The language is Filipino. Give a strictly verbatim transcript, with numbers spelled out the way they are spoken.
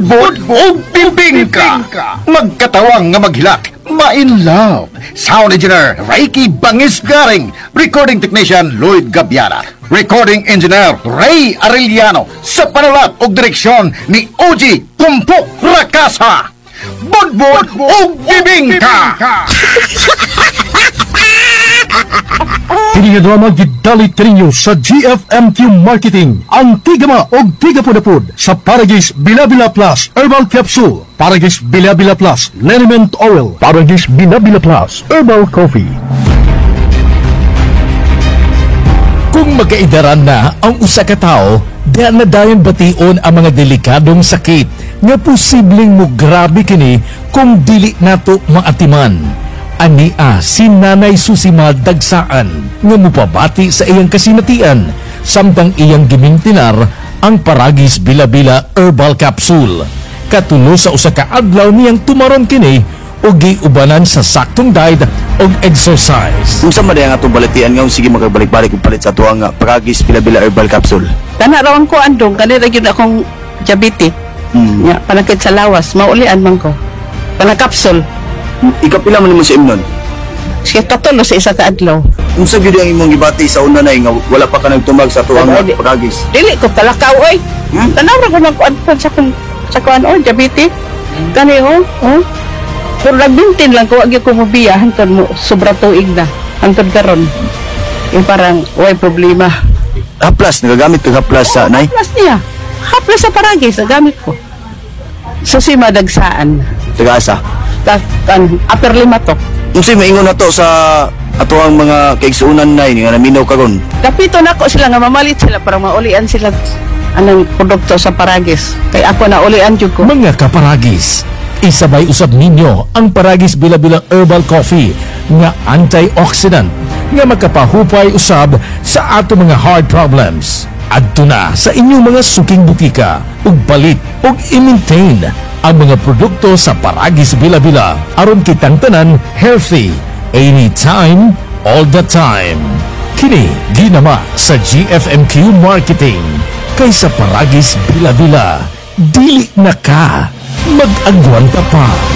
Budbud o bibingka. Magkatawang nga maghilak. Ma-in-love. Sound engineer Reiki Bangis Garing. Recording technician Lloyd Gabiana. Recording engineer Ray Arellano. Sa panulat o direksyon ni O G Pumpok Rakasa. Budbud o bibingka. Kini nga drama gidalit kaninyo sa G F M Q Marketing. Ang tigama o tigapudapod sa Paragis Bilabila Plus Herbal Capsule, Paragis Bilabila Plus Liniment Oil, Paragis Bilabila Plus Herbal Coffee. Kung magkaidaran na ang usa ka tawo, diyan na dayon bation ang mga delikadong sakit nga posibleng mo grabe kini kung dili nato maatiman. Ania si Nanay Susima Dagsaan nga mupabati sa iyang kasinatian samtang iyang gimintinar ang Paragis Bilabila Herbal Capsule. Katulo sa usa ka adlaw niyang tumaron kini o giubanan sa saktong diet o exercise. Unsa man ang atong balatian nga sige magabalik-balik og palit sa tuwa nga Paragis Bilabila Herbal Capsule. Kana raw ko andong kanira gyud akong diabetes. Hmm. Nya panakit sa lawas maulian man ko. Panakapsul. Ikapila man nimo sa imnon. Siya tatulo sa isa ka adlaw. Unsa gyud ang imong gibati sa una nay nga wala pa ka nagtumag sa tuwa nga Di- Paragis? Dili ko talakaw oy. Hmm? Tanaw ra ko nang kuan sa kung sa kuan oh diabetes. Kani oh, oh. Pero nagbintin lang ko agi ko mobiya hangtod mo sobra tuig na. Hangtod karon. Yung parang way problema. Haplas nagagamit ka haplas sa nay. Haplas niya. Haplas sa Paragis gamit ko. Susima Dagsaan. Taga-asa. Ka kan upper lima to. Unsay maingon nato sa ato ang mga kaigsuunan nay nga naminaw karon? Kapito na ko sila nga mamalit sila para maulian sila anong produkto sa Paragis. Kay ako na ulian jud ko. Mga kaparagis, isabay usab ninyo ang Paragis Bilabila Herbal Coffee nga antioxidant nga makapahupay usab sa ato mga heart problems. Adto na sa inyong mga suking butika ug balit ug i-maintain ang mga produkto sa Paragis Bilabila aron kitang tanan healthy anytime, all the time. Kini ginama sa G F M Q Marketing kay sa Paragis Bilabila dili na ka mag-agwanta pa.